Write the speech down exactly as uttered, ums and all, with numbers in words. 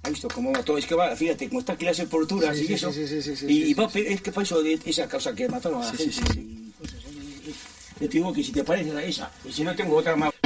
¿Has visto cómo va todo? Es que va, fíjate, como está clase por alturas Sí, y sí, eso. sí, sí, sí, sí, y sí, y va, sí, sí. es que fue eso de esa causa que mataron a la Sí, gente. sí, sí, sí. y cosas así. Yo te digo que si te parece esa, y si no tengo otra más.